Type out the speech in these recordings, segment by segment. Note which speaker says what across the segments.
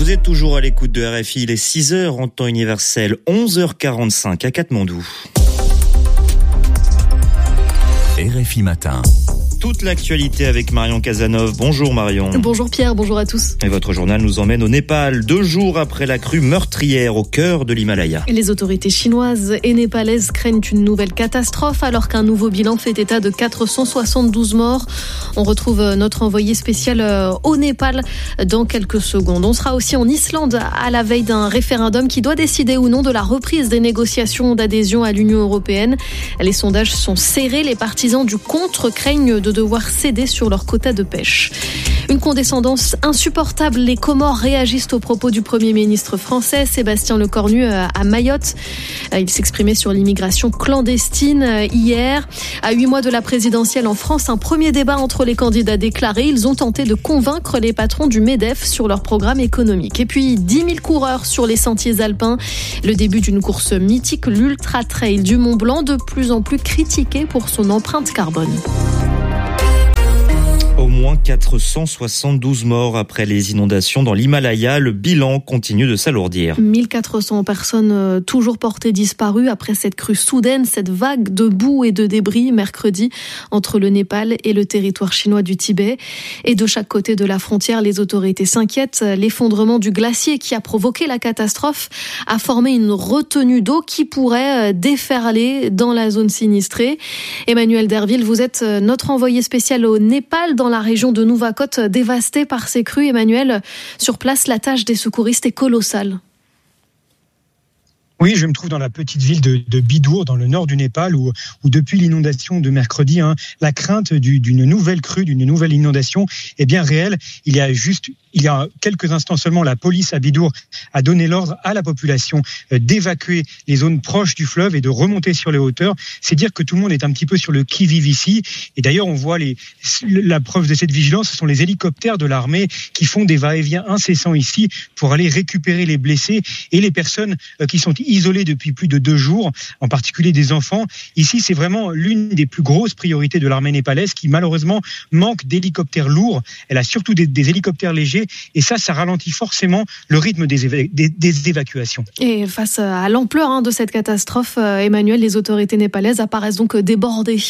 Speaker 1: Vous êtes toujours à l'écoute de RFI, il est 6h en temps universel, 11h45 à Katmandou.
Speaker 2: RFI Matin.
Speaker 1: Toute l'actualité avec Marion Cazeneuve. Bonjour Marion.
Speaker 3: Bonjour Pierre, bonjour à tous.
Speaker 1: Et votre journal nous emmène au Népal, 2 jours après la crue meurtrière au cœur de l'Himalaya.
Speaker 3: Les autorités chinoises et népalaises craignent une nouvelle catastrophe alors qu'un nouveau bilan fait état de 472 morts. On retrouve notre envoyé spécial au Népal dans quelques secondes. On sera aussi en Islande à la veille d'un référendum qui doit décider ou non de la reprise des négociations d'adhésion à l'Union européenne. Les sondages sont serrés, les partisans du contre craignent de devoir céder sur leur quota de pêche. Une condescendance insupportable. Les Comores réagissent aux propos du Premier ministre français, Sébastien Lecornu, à Mayotte. Il s'exprimait sur l'immigration clandestine hier. À 8 mois de la présidentielle en France, un premier débat entre les candidats déclarés. Ils ont tenté de convaincre les patrons du MEDEF sur leur programme économique. Et puis, 10 000 coureurs sur les sentiers alpins. Le début d'une course mythique, l'Ultra Trail du Mont Blanc, de plus en plus critiqué pour son empreinte carbone.
Speaker 1: Au moins 472 morts après les inondations dans l'Himalaya. Le bilan continue de s'alourdir.
Speaker 3: 1400 personnes toujours portées disparues après cette crue soudaine, cette vague de boue et de débris mercredi entre le Népal et le territoire chinois du Tibet. Et de chaque côté de la frontière, les autorités s'inquiètent. L'effondrement du glacier qui a provoqué la catastrophe a formé une retenue d'eau qui pourrait déferler dans la zone sinistrée. Emmanuel Derville, vous êtes notre envoyé spécial au Népal, dans la région de Nuwakot, dévastée par ces crues. Emmanuel, sur place, la tâche des secouristes est colossale.
Speaker 4: Oui, je me trouve dans la petite ville de Bidour, dans le nord du Népal, où depuis l'inondation de mercredi, la crainte d'une nouvelle crue, d'une nouvelle inondation est bien réelle. Il y a quelques instants seulement, la police à Bidour a donné l'ordre à la population d'évacuer les zones proches du fleuve et de remonter sur les hauteurs. C'est dire que tout le monde est un petit peu sur le qui-vive ici. Et d'ailleurs, on voit la preuve de cette vigilance, ce sont les hélicoptères de l'armée qui font des va-et-vient incessants ici pour aller récupérer les blessés et les personnes qui sont isolés depuis plus de 2 jours, en particulier des enfants. Ici, c'est vraiment l'une des plus grosses priorités de l'armée népalaise qui, malheureusement, manque d'hélicoptères lourds. Elle a surtout des hélicoptères légers et ça ralentit forcément le rythme des évacuations. Et
Speaker 3: face à l'ampleur de cette catastrophe, Emmanuel, les autorités népalaises apparaissent donc débordées.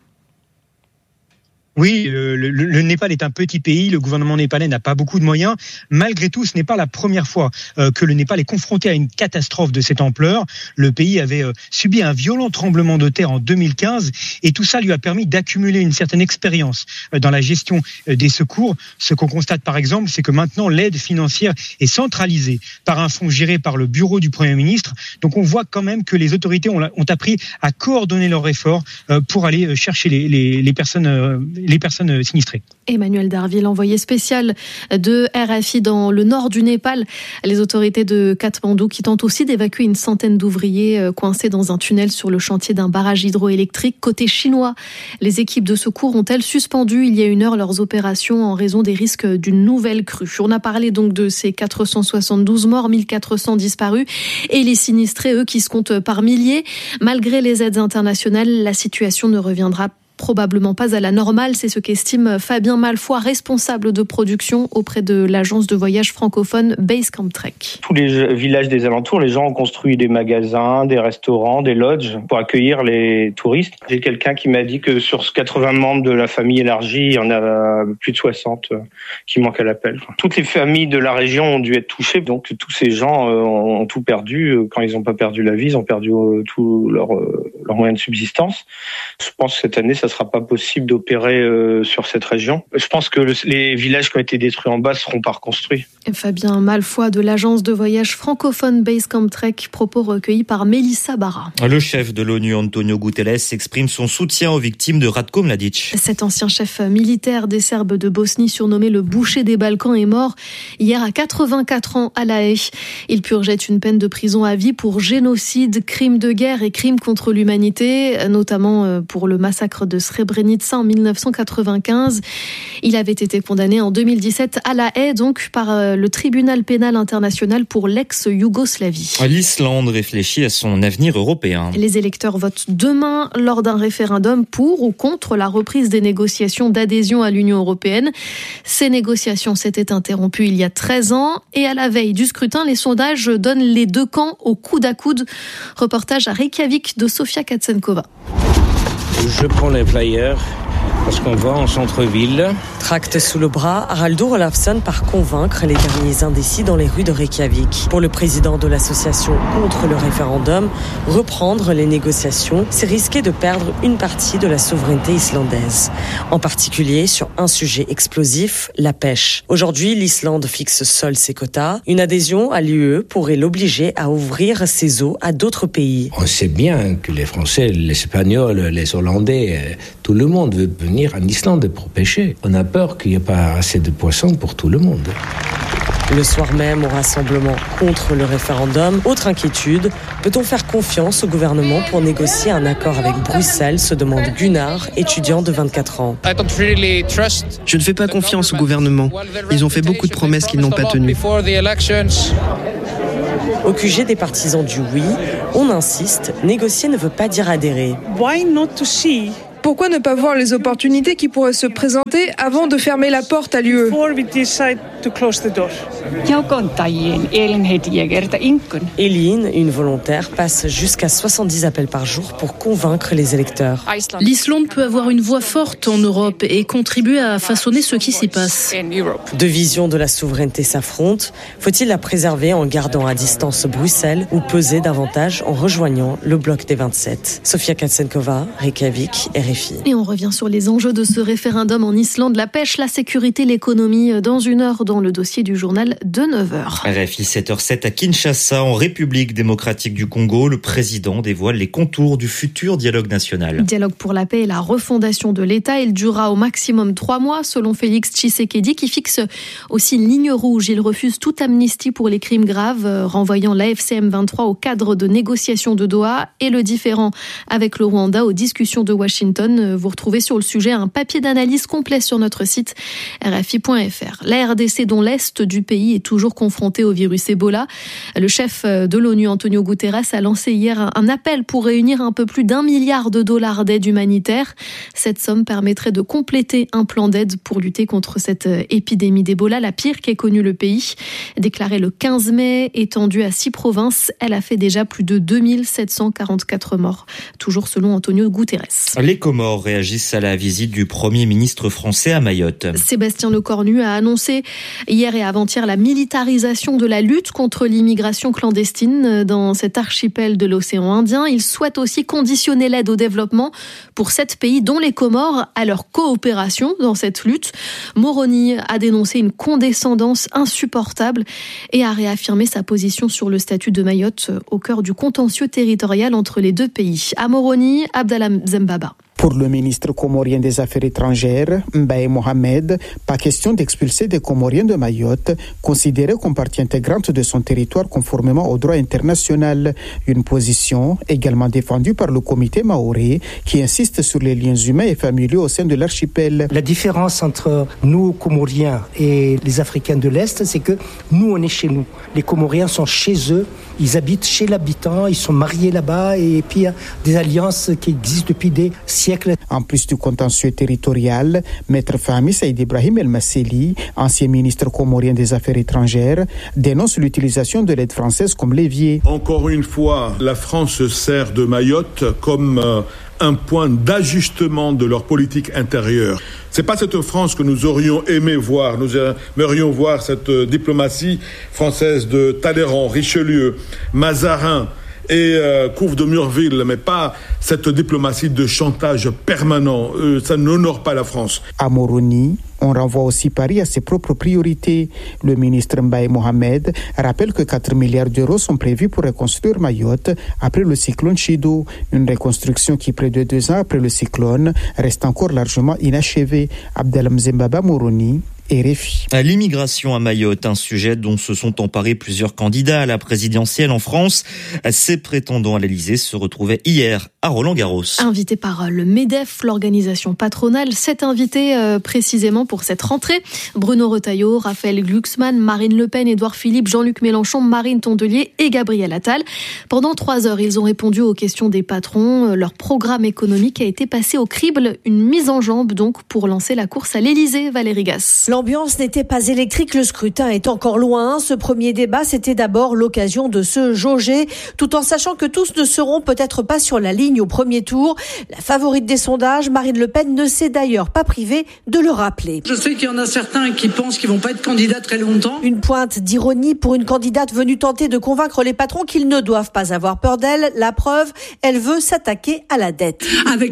Speaker 4: Oui, le Népal est un petit pays, le gouvernement népalais n'a pas beaucoup de moyens. Malgré tout, ce n'est pas la première fois que le Népal est confronté à une catastrophe de cette ampleur. Le pays avait subi un violent tremblement de terre en 2015 et tout ça lui a permis d'accumuler une certaine expérience dans la gestion des secours. Ce qu'on constate par exemple, c'est que maintenant l'aide financière est centralisée par un fonds géré par le bureau du Premier ministre. Donc on voit quand même que les autorités ont appris à coordonner leurs efforts pour aller chercher les personnes sinistrées.
Speaker 3: Emmanuel Derville, envoyé spécial de RFI dans le nord du Népal. Les autorités de Katmandou qui tentent aussi d'évacuer une centaine d'ouvriers coincés dans un tunnel sur le chantier d'un barrage hydroélectrique. Côté chinois, les équipes de secours ont-elles suspendu il y a 1 heure leurs opérations en raison des risques d'une nouvelle crue. On a parlé donc de ces 472 morts, 1400 disparus et les sinistrés, eux, qui se comptent par milliers. Malgré les aides internationales, la situation ne reviendra probablement pas à la normale, c'est ce qu'estime Fabien Malfoy, responsable de production auprès de l'agence de voyage francophone Basecamp Trek.
Speaker 5: Tous les villages des alentours, les gens ont construit des magasins, des restaurants, des lodges pour accueillir les touristes. J'ai quelqu'un qui m'a dit que sur 80 membres de la famille élargie, il y en a plus de 60 qui manquent à l'appel. Toutes les familles de la région ont dû être touchées, donc tous ces gens ont tout perdu. Quand ils n'ont pas perdu la vie, ils ont perdu tout leur moyen de subsistance. Je pense que cette année, ça sera pas possible d'opérer sur cette région. Je pense que les villages qui ont été détruits en bas seront pas reconstruits.
Speaker 3: Fabien Malfoy de l'agence de voyage francophone Basecamp Trek, propos recueillis par Mélissa Barra.
Speaker 1: Le chef de l'ONU, Antonio Guterres, exprime son soutien aux victimes de Ratko Mladic.
Speaker 3: Cet ancien chef militaire des Serbes de Bosnie, surnommé le boucher des Balkans, est mort hier à 84 ans à La Haye. Il purgeait une peine de prison à vie pour génocide, crimes de guerre et crimes contre l'humanité. l'humanité, notamment pour le massacre de Srebrenica en 1995. Il avait été condamné en 2017 à la haie, donc par le tribunal pénal international pour l'ex-Yougoslavie.
Speaker 1: L'Islande réfléchit à son avenir européen.
Speaker 3: Les électeurs votent demain lors d'un référendum pour ou contre la reprise des négociations d'adhésion à l'Union européenne. Ces négociations s'étaient interrompues il y a 13 ans et à la veille du scrutin, les sondages donnent les deux camps au coude à coude. Reportage à Reykjavik de Sofia Katsenkova.
Speaker 6: Je prends les flyers parce qu'on va en centre-ville.
Speaker 7: Tracte sous le bras, Haraldur Olafsson part convaincre les derniers indécis dans les rues de Reykjavik. Pour le président de l'association contre le référendum, reprendre les négociations, c'est risquer de perdre une partie de la souveraineté islandaise. En particulier sur un sujet explosif, la pêche. Aujourd'hui, l'Islande fixe seule ses quotas. Une adhésion à l'UE pourrait l'obliger à ouvrir ses eaux à d'autres pays.
Speaker 6: On sait bien que les Français, les Espagnols, les Hollandais, tout le monde veut venir en Islande pour pêcher. On a peur qu'il n'y ait pas assez de poissons pour tout le monde.
Speaker 7: Le soir même, au rassemblement contre le référendum, autre inquiétude, peut-on faire confiance au gouvernement pour négocier un accord avec Bruxelles, se demande Gunnar, étudiant de 24 ans.
Speaker 8: Je ne fais pas confiance au gouvernement. Ils ont fait beaucoup de promesses qu'ils n'ont pas tenues.
Speaker 7: Au QG des partisans du oui, on insiste, négocier ne veut pas dire adhérer.
Speaker 9: Pourquoi ne pas voir les opportunités qui pourraient se présenter avant de fermer la porte à l'UE ?
Speaker 7: Eline, une volontaire, passe jusqu'à 70 appels par jour pour convaincre les électeurs.
Speaker 10: L'Islande peut avoir une voix forte en Europe et contribuer à façonner ce qui s'y passe.
Speaker 7: Deux visions de la souveraineté s'affrontent. Faut-il la préserver en gardant à distance Bruxelles ou peser davantage en rejoignant le bloc des 27 ? Sofia Katsenkova, Reykjavik, RFI.
Speaker 3: Et on revient sur les enjeux de ce référendum en Islande, la pêche, la sécurité, l'économie, dans une heure dans le dossier du journal de 9h.
Speaker 1: RFI 7h07 à Kinshasa, en République démocratique du Congo, le président dévoile les contours du futur dialogue national.
Speaker 3: Dialogue pour la paix et la refondation de l'État. Il durera au maximum 3 mois, selon Félix Tshisekedi, qui fixe aussi une ligne rouge. Il refuse toute amnistie pour les crimes graves, renvoyant l'AFCM23 au cadre de négociation de Doha et le différend avec le Rwanda aux discussions de Washington. Vous retrouvez sur le sujet un papier d'analyse complet sur notre site rfi.fr. La RDC, dont l'Est du pays est toujours confronté au virus Ebola. Le chef de l'ONU, Antonio Guterres, a lancé hier un appel pour réunir un peu plus d'$1 milliard d'aide humanitaire. Cette somme permettrait de compléter un plan d'aide pour lutter contre cette épidémie d'Ebola, la pire qu'ait connue le pays. Déclarée le 15 mai, étendue à 6 provinces, elle a fait déjà plus de 2744 morts, toujours selon Antonio Guterres.
Speaker 1: Les Comores réagissent à la visite du Premier ministre français à Mayotte.
Speaker 3: Sébastien Lecornu a annoncé hier et avant-hier la militarisation de la lutte contre l'immigration clandestine dans cet archipel de l'océan Indien. Il souhaite aussi conditionner l'aide au développement pour 7 pays, dont les Comores, à leur coopération dans cette lutte. Moroni a dénoncé une condescendance insupportable et a réaffirmé sa position sur le statut de Mayotte au cœur du contentieux territorial entre les deux pays. À Moroni, Abdallah Zembaba.
Speaker 11: Pour le ministre comorien des Affaires étrangères, Mbaye Mohamed, pas question d'expulser des Comoriens de Mayotte, considérés comme partie intégrante de son territoire conformément au droit international. Une position également défendue par le comité maoré, qui insiste sur les liens humains et familiaux au sein de l'archipel.
Speaker 12: La différence entre nous, Comoriens, et les Africains de l'Est, c'est que nous, on est chez nous. Les Comoriens sont chez eux, ils habitent chez l'habitant, ils sont mariés là-bas, et puis il y a des alliances qui existent depuis des siècles.
Speaker 11: En plus du contentieux territorial, Maître Fahmi Saïd Ibrahim El-Masseli, ancien ministre comorien des Affaires étrangères, dénonce l'utilisation de l'aide française comme levier.
Speaker 13: Encore une fois, la France se sert de Mayotte comme un point d'ajustement de leur politique intérieure. C'est pas cette France que nous aurions aimé voir. Nous aimerions voir cette diplomatie française de Talleyrand, Richelieu, Mazarin et Couve de Murville, mais pas cette diplomatie de chantage permanent. Ça n'honore pas la France.
Speaker 11: À Moroni, on renvoie aussi Paris à ses propres priorités. Le ministre Mbaye Mohamed rappelle que 4 milliards d'euros sont prévus pour reconstruire Mayotte après le cyclone Chido. Une reconstruction qui, près de 2 ans après le cyclone, reste encore largement inachevée. Abdelhamzembaba Moroni, RFI.
Speaker 1: L'immigration à Mayotte, un sujet dont se sont emparés plusieurs candidats à la présidentielle en France. Ces prétendants à l'Elysée se retrouvaient hier à Roland-Garros.
Speaker 3: Invité par le MEDEF, l'organisation patronale, s'est invité précisément pour cette rentrée. Bruno Retailleau, Raphaël Glucksmann, Marine Le Pen, Édouard Philippe, Jean-Luc Mélenchon, Marine Tondelier et Gabriel Attal. Pendant 3 heures, ils ont répondu aux questions des patrons. Leur programme économique a été passé au crible. Une mise en jambe donc pour lancer la course à l'Elysée. Valérie Gasse.
Speaker 14: L'ambiance n'était pas électrique, le scrutin est encore loin. Ce premier débat, c'était d'abord l'occasion de se jauger, tout en sachant que tous ne seront peut-être pas sur la ligne au premier tour. La favorite des sondages, Marine Le Pen, ne s'est d'ailleurs pas privée de le rappeler.
Speaker 15: Je sais qu'il y en a certains qui pensent qu'ils vont pas être candidats très longtemps.
Speaker 14: Une pointe d'ironie pour une candidate venue tenter de convaincre les patrons qu'ils ne doivent pas avoir peur d'elle. La preuve, elle veut s'attaquer à la dette.
Speaker 15: Avec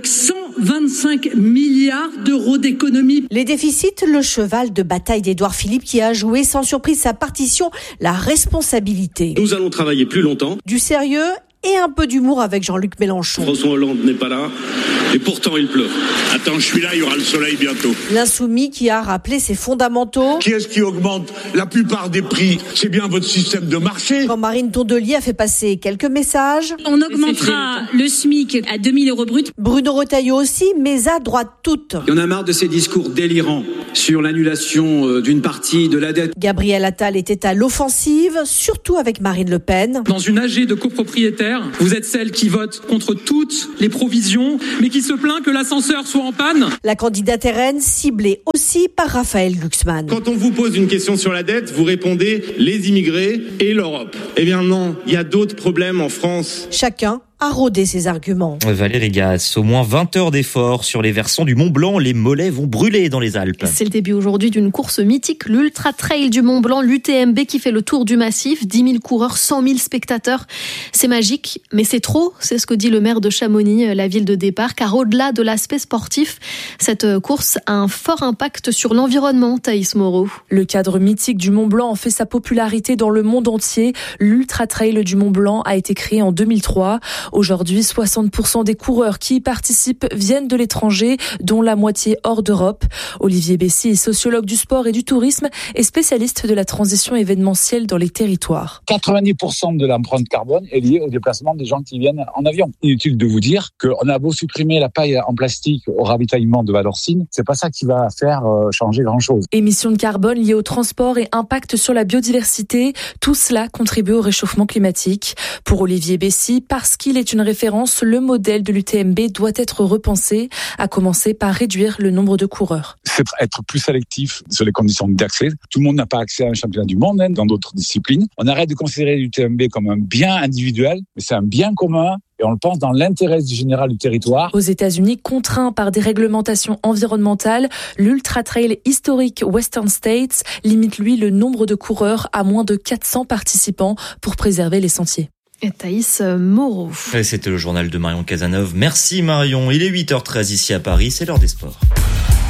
Speaker 15: 125 milliards d'euros d'économies.
Speaker 14: Les déficits, le cheval de bataille d'Édouard Philippe qui a joué sans surprise sa partition, la responsabilité.
Speaker 16: Nous allons travailler plus longtemps.
Speaker 14: Du sérieux et un peu d'humour avec Jean-Luc Mélenchon.
Speaker 16: François Hollande n'est pas là et pourtant il pleut. Attends, je suis là, il y aura le soleil bientôt.
Speaker 14: L'insoumis qui a rappelé ses fondamentaux.
Speaker 17: Qui est-ce qui augmente la plupart des prix? C'est bien votre système de marché.
Speaker 14: Quand Marine Tondelier a fait passer quelques messages.
Speaker 18: On augmentera le SMIC à 2 000 € brut.
Speaker 14: Bruno Retailleau aussi, mais à droite toute.
Speaker 19: Il y en a marre de ces discours délirants sur l'annulation d'une partie de la dette.
Speaker 14: Gabriel Attal était à l'offensive, surtout avec Marine Le Pen.
Speaker 20: Dans une AG de copropriétaires, vous êtes celle qui vote contre toutes les provisions, mais qui se plaint que l'ascenseur soit en panne.
Speaker 14: La candidate RN ciblée aussi par Raphaël Glucksmann.
Speaker 16: Quand on vous pose une question sur la dette, vous répondez les immigrés et l'Europe. Eh bien non, il y a d'autres problèmes en France.
Speaker 14: Chacun a rodé ses arguments.
Speaker 1: Valérie Gasse, au moins 20 heures d'efforts sur les versants du Mont Blanc. Les mollets vont brûler dans les Alpes.
Speaker 3: C'est le début aujourd'hui d'une course mythique, l'Ultra Trail du Mont Blanc, l'UTMB qui fait le tour du massif. 10 000 coureurs, 100 000 spectateurs. C'est magique, mais c'est trop. C'est ce que dit le maire de Chamonix, la ville de départ. Car au-delà de l'aspect sportif, cette course a un fort impact sur l'environnement, Thaïs Moreau.
Speaker 21: Le cadre mythique du Mont Blanc en fait sa popularité dans le monde entier. L'Ultra Trail du Mont Blanc a été créé en 2003. Aujourd'hui, 60% des coureurs qui y participent viennent de l'étranger, dont la moitié hors d'Europe. Olivier Bessy est sociologue du sport et du tourisme et spécialiste de la transition événementielle dans les territoires.
Speaker 22: 90% de l'empreinte carbone est liée au déplacement des gens qui viennent en avion. Inutile de vous dire qu'on a beau supprimer la paille en plastique au ravitaillement de Valorcine, c'est pas ça qui va faire changer grand-chose.
Speaker 21: Émissions de carbone liées au transport et impact sur la biodiversité, tout cela contribue au réchauffement climatique. Pour Olivier Bessy, parce qu'il est une référence, le modèle de l'UTMB doit être repensé, à commencer par réduire le nombre de coureurs.
Speaker 22: C'est être plus sélectif sur les conditions d'accès. Tout le monde n'a pas accès à un championnat du monde dans d'autres disciplines. On arrête de considérer l'UTMB comme un bien individuel, mais c'est un bien commun. Et on le pense dans l'intérêt général du territoire.
Speaker 21: Aux États-Unis, contraint par des réglementations environnementales, l'Ultra Trail historique Western States limite lui le nombre de coureurs à moins de 400 participants pour préserver les sentiers.
Speaker 3: Et Thaïs Moreau.
Speaker 1: Et c'était le journal de Marion Cazeneuve. Merci Marion. Il est 8h13 ici à Paris, c'est l'heure des sports.